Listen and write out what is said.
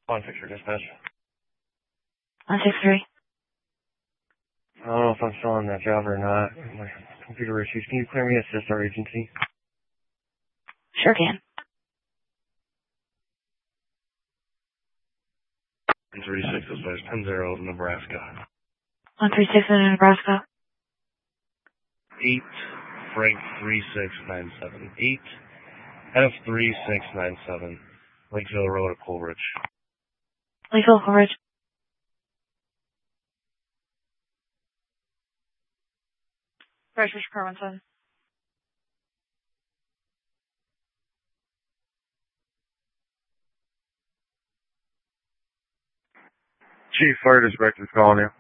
On fix your dispatch. 163. I don't know if I'm still on that job or not. My computer issues. Can you clear me assist our agency? Sure can. 136, this is 10-0, Nebraska. 136 in Nebraska. 8, Frank 3697. 8, F3697. Lakeville Road at Coleridge. Lakeville, Coleridge. British Carmenton. Chief Fire Inspector's calling you.